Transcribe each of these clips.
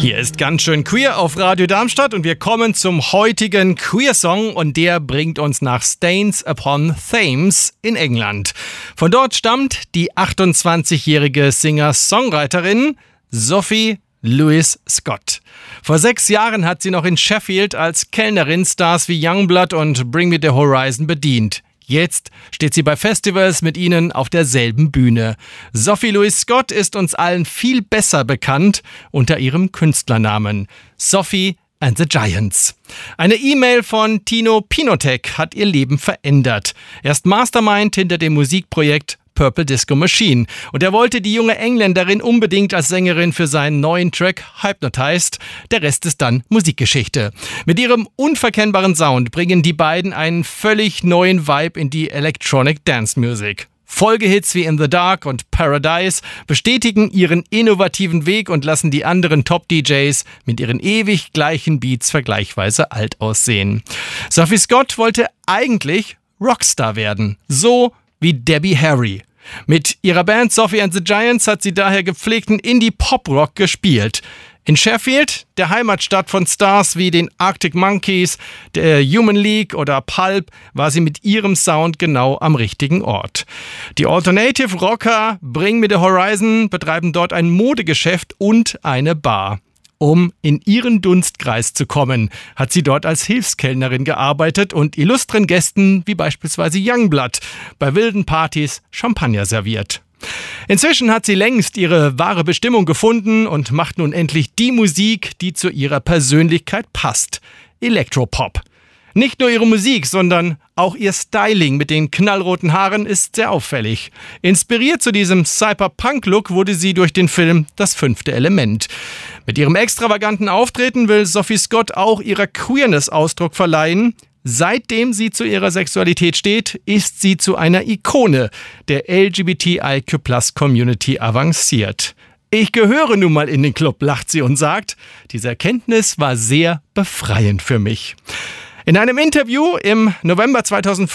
Hier ist ganz schön queer auf Radio Darmstadt und wir kommen zum heutigen Queer-Song und der bringt uns nach Staines upon Thames in England. Von dort stammt die 28-jährige Singer-Songwriterin Sophie Louise Scott. Vor 6 Jahren hat sie noch in Sheffield als Kellnerin Stars wie Youngblood und Bring Me the Horizon bedient. Jetzt steht sie bei Festivals mit ihnen auf derselben Bühne. Sophie Louise Scott ist uns allen viel besser bekannt unter ihrem Künstlernamen Sophie and the Giants. Eine E-Mail von Tino Pinotek hat ihr Leben verändert. Er ist Mastermind hinter dem Musikprojekt Purple Disco Machine. Und er wollte die junge Engländerin unbedingt als Sängerin für seinen neuen Track Hypnotized. Der Rest ist dann Musikgeschichte. Mit ihrem unverkennbaren Sound bringen die beiden einen völlig neuen Vibe in die Electronic Dance Music. Folgehits wie In the Dark und Paradise bestätigen ihren innovativen Weg und lassen die anderen Top-DJs mit ihren ewig gleichen Beats vergleichsweise alt aussehen. Sophie Scott wollte eigentlich Rockstar werden. So wie Debbie Harry. Mit ihrer Band Sophie and the Giants hat sie daher gepflegten Indie-Pop-Rock gespielt. In Sheffield, der Heimatstadt von Stars wie den Arctic Monkeys, der Human League oder Pulp, war sie mit ihrem Sound genau am richtigen Ort. Die Alternative Rocker Bring Me the Horizon betreiben dort ein Modegeschäft und eine Bar. Um in ihren Dunstkreis zu kommen, hat sie dort als Hilfskellnerin gearbeitet und illustren Gästen wie beispielsweise Youngblood bei wilden Partys Champagner serviert. Inzwischen hat sie längst ihre wahre Bestimmung gefunden und macht nun endlich die Musik, die zu ihrer Persönlichkeit passt. Elektropop. Nicht nur ihre Musik, sondern auch ihr Styling mit den knallroten Haaren ist sehr auffällig. Inspiriert zu diesem Cyberpunk-Look wurde sie durch den Film Das 5. Element. Mit ihrem extravaganten Auftreten will Sophie Scott auch ihrer Queerness Ausdruck verleihen. Seitdem sie zu ihrer Sexualität steht, ist sie zu einer Ikone der LGBTIQ+-Community avanciert. Ich gehöre nun mal in den Club, lacht sie und sagt, diese Erkenntnis war sehr befreiend für mich. In einem Interview im November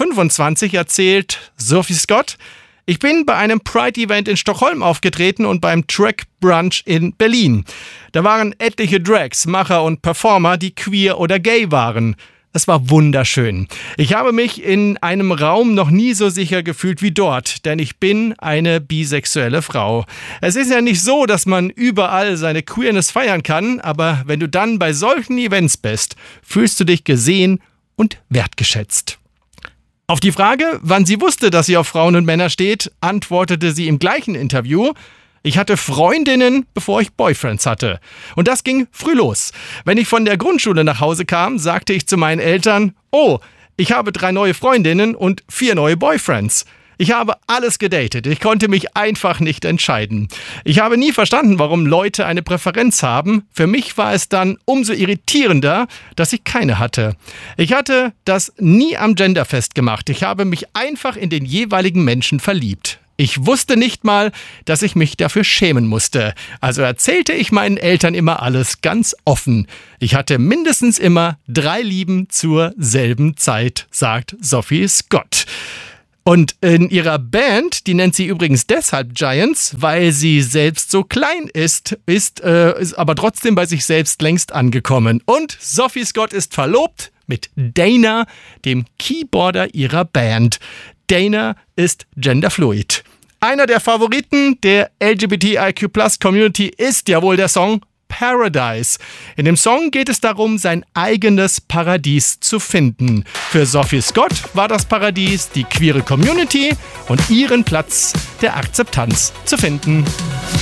2025 erzählt Sophie Scott, ich bin bei einem Pride-Event in Stockholm aufgetreten und beim Drag Brunch in Berlin. Da waren etliche Drags, Macher und Performer, die queer oder gay waren. Es war wunderschön. Ich habe mich in einem Raum noch nie so sicher gefühlt wie dort, denn ich bin eine bisexuelle Frau. Es ist ja nicht so, dass man überall seine Queerness feiern kann, aber wenn du dann bei solchen Events bist, fühlst du dich gesehen und wertgeschätzt. Auf die Frage, wann sie wusste, dass sie auf Frauen und Männer steht, antwortete sie im gleichen Interview: Ich hatte Freundinnen, bevor ich Boyfriends hatte. Und das ging früh los. Wenn ich von der Grundschule nach Hause kam, sagte ich zu meinen Eltern, oh, ich habe 3 neue Freundinnen und 4 neue Boyfriends. Ich habe alles gedatet. Ich konnte mich einfach nicht entscheiden. Ich habe nie verstanden, warum Leute eine Präferenz haben. Für mich war es dann umso irritierender, dass ich keine hatte. Ich hatte das nie am Gender festgemacht. Ich habe mich einfach in den jeweiligen Menschen verliebt. Ich wusste nicht mal, dass ich mich dafür schämen musste. Also erzählte ich meinen Eltern immer alles ganz offen. Ich hatte mindestens immer 3 Lieben zur selben Zeit, sagt Sophie Scott. Und in ihrer Band, die nennt sie übrigens deshalb Giants, weil sie selbst so klein ist aber trotzdem bei sich selbst längst angekommen. Und Sophie Scott ist verlobt mit Dana, dem Keyboarder ihrer Band. Dana ist genderfluid. Einer der Favoriten der LGBTIQ+-Community ist ja wohl der Song Paradise. In dem Song geht es darum, sein eigenes Paradies zu finden. Für Sophie Scott war das Paradies die queere Community und ihren Platz der Akzeptanz zu finden.